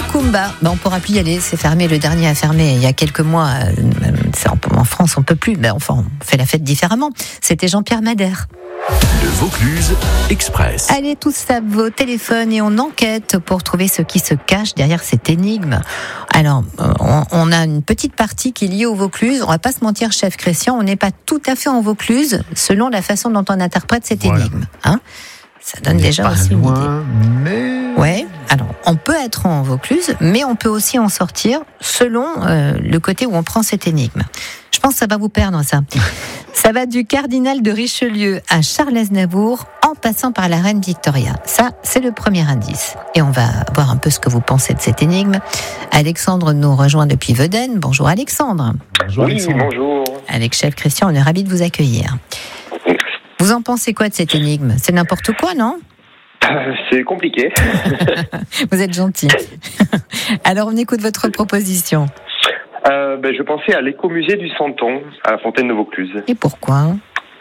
Macumba, on pourra plus y aller, c'est fermé, le dernier a fermé il y a quelques mois. En France, on peut plus, mais enfin, on fait la fête différemment. C'était Jean-Pierre Madère. Le Vaucluse Express. Allez tous à vos téléphones et on enquête pour trouver ce qui se cache derrière cette énigme. Alors, on a une petite partie qui est liée au Vaucluse. On va pas se mentir, chef Christian, on n'est pas tout à fait en Vaucluse selon la façon dont on interprète cette énigme. Ça donne déjà aussi une idée. Ouais. Alors, on peut être en Vaucluse, mais on peut aussi en sortir selon le côté où on prend cette énigme. Je pense que ça va vous perdre, ça. Ça va du cardinal de Richelieu à Charles Aznavour, en passant par la reine Victoria. Ça, c'est le premier indice. Et on va voir un peu ce que vous pensez de cette énigme. Alexandre nous rejoint depuis Vedène. Bonjour Alexandre. Bonjour Alexandre. Bonjour. Avec chef Christian, on est ravis de vous accueillir. Vous en pensez quoi de cette énigme ? C'est n'importe quoi, non ? C'est compliqué. Vous êtes gentil. Alors, on écoute votre proposition. Je pensais à l'écomusée du Santon, à la Fontaine de Vaucluse. Et pourquoi ?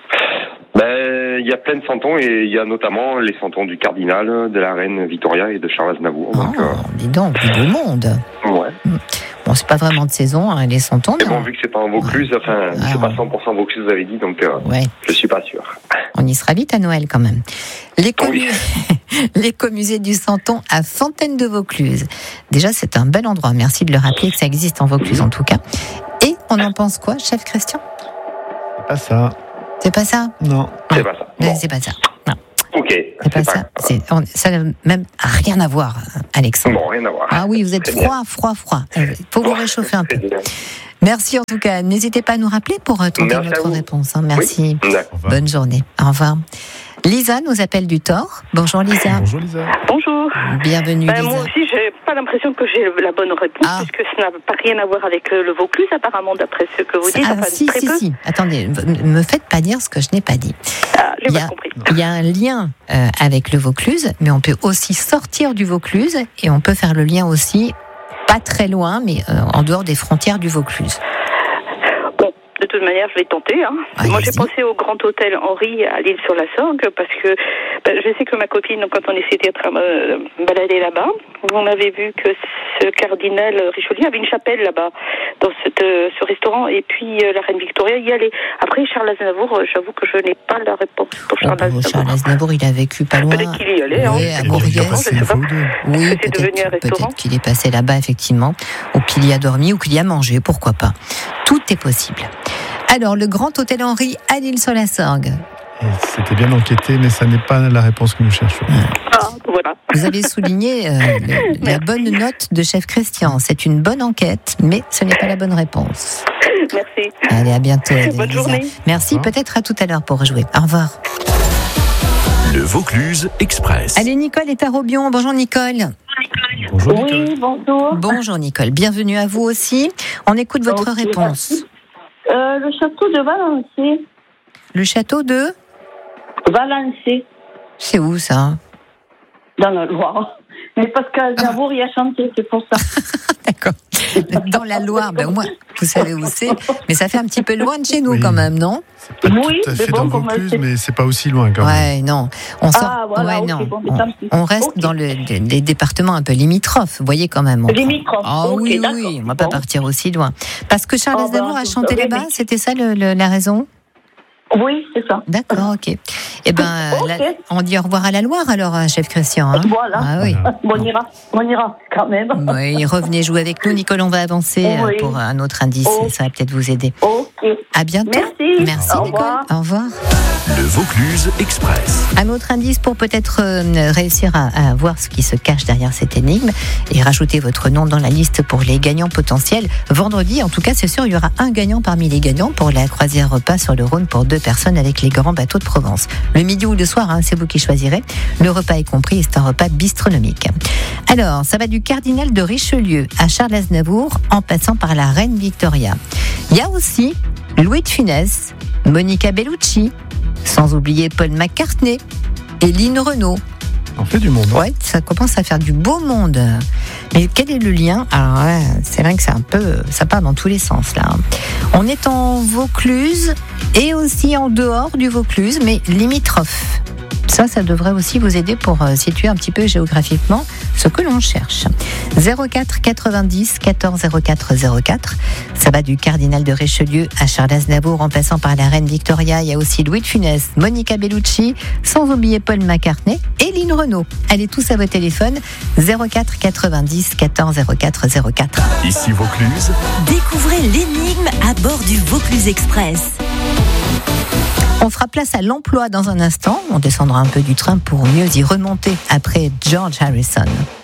Il y a plein de santons et il y a notamment les santons du cardinal, de la reine Victoria et de Charles Aznavour. Dis donc, du beau monde. Ouais. Bon, c'est pas vraiment de saison, les santons. Mais bon, vu que c'est pas en Vaucluse, c'est pas 100% Vaucluse, vous avez dit, donc je suis pas sûr. On y sera vite à Noël quand même. L'écomusée du Santon à Fontaine de Vaucluse. Déjà, c'est un bel endroit. Merci de le rappeler que ça existe en Vaucluse en tout cas. Et on en pense quoi, chef Christian ? C'est pas ça. C'est pas ça ? Non. C'est pas ça. Non. C'est pas ça. Non. Ok. C'est pas ça. Ça n'a même rien à voir, Alexandre. Bon, rien à voir. Ah oui, vous êtes froid. Il faut vous réchauffer un peu. Merci en tout cas. N'hésitez pas à nous rappeler pour tenter notre réponse. Merci. Oui. Bonne journée. Au revoir. Lisa nous appelle du Thor. Bonjour Lisa. Bonjour Lisa. Bonjour. Bienvenue Lisa. Moi aussi, j'ai pas l'impression que j'ai la bonne réponse, puisque ça n'a pas rien à voir avec le Vaucluse, apparemment, d'après ce que vous dites. Si. Attendez, ne me faites pas dire ce que je n'ai pas dit. J'ai pas compris. Il y a un lien avec le Vaucluse, mais on peut aussi sortir du Vaucluse et on peut faire le lien aussi pas très loin, mais en dehors des frontières du Vaucluse. De toute manière, je vais tenter. Moi, j'ai pensé au Grand Hôtel Henri à l'Île-sur-la-Sorgue parce que je sais que ma copine, quand on essayait de balader là-bas, on avait vu que ce cardinal Richelieu avait une chapelle là-bas, dans ce restaurant, et puis la reine Victoria y allait. Après, Charles Aznavour, j'avoue que je n'ai pas la réponse pour Charles Aznavour. Charles Aznavour, il a vécu pas loin. Peut-être qu'il y allait, à Maurienne. Oui, peut-être qu'il est passé là-bas, effectivement, ou qu'il y a dormi, ou qu'il y a mangé, pourquoi pas. Tout est possible. Alors, le Grand Hôtel Henri à l'Île-sur-la-Sorgue. C'était bien enquêté, mais ça n'est pas la réponse que nous cherchons. Voilà. Vous avez souligné la bonne note de chef Christian. C'est une bonne enquête, mais ce n'est pas la bonne réponse. Merci. Allez, à bientôt. Bonne journée. Merci, peut-être à tout à l'heure pour jouer. Au revoir. Le Vaucluse Express. Allez, Nicole est à Robion. Bonjour Nicole. Bonjour Nicole. Oui, bonjour. Bonjour Nicole, bienvenue à vous aussi. On écoute votre réponse. Le château de Valençay. Le château de Valençay. C'est où ça ? Dans la Loire. Mais parce qu'Aznavour y a chanté, c'est pour ça. D'accord. Dans la Loire, au moins, vous savez où c'est. Mais ça fait un petit peu loin de chez nous quand même, non ? C'est pas tout à fait dans le Vaucluse, mais c'est pas aussi loin quand même. Ouais, non. On sort. On reste dans les départements un peu limitrophes. Vous voyez quand même. Limitrophes. Oui, on va pas partir aussi loin. Parce que Charles Aznavour a chanté là-bas, c'était ça la raison ? Oui, c'est ça. D'accord, ok. Eh ben, on dit au revoir à la Loire alors, chef Christian. Voilà. Ah oui. On ira quand même. Oui, revenez jouer avec nous, Nicole. On va avancer pour un autre indice. Ça va peut-être vous aider. Ok. À bientôt. Merci Nicole. Au revoir. Le Vaucluse Express. Un autre indice pour peut-être réussir à voir ce qui se cache derrière cette énigme et rajouter votre nom dans la liste pour les gagnants potentiels. Vendredi, en tout cas, c'est sûr, il y aura un gagnant parmi les gagnants pour la croisière repas sur le Rhône pour 2 personnes avec les grands bateaux de Provence. Le midi ou le soir, c'est vous qui choisirez. Le repas est compris et c'est un repas bistronomique. Alors, ça va du cardinal de Richelieu à Charles Aznavour en passant par la reine Victoria. Il y a aussi Louis de Funès, Monica Bellucci, sans oublier Paul McCartney et Lynn Renaud. On fait du monde. Ouais, ça commence à faire du beau monde. Mais quel est le lien ? Alors ouais, c'est vrai que c'est un peu, ça part dans tous les sens là. On est en Vaucluse et aussi en dehors du Vaucluse, mais limitrophe. Ça devrait aussi vous aider pour situer un petit peu géographiquement ce que l'on cherche. 04 90 14 04 04. Ça va du cardinal de Richelieu à Charles Aznavour, en passant par la reine Victoria. Il y a aussi Louis de Funès, Monica Bellucci, sans oublier Paul McCartney et Lynn Renaud. Allez tous à vos téléphones. 04 90 14 04 04. Ici Vaucluse. Découvrez l'énigme à bord du Vaucluse Express. On fera place à l'emploi dans un instant. On descendra un peu du train pour mieux y remonter après George Harrison.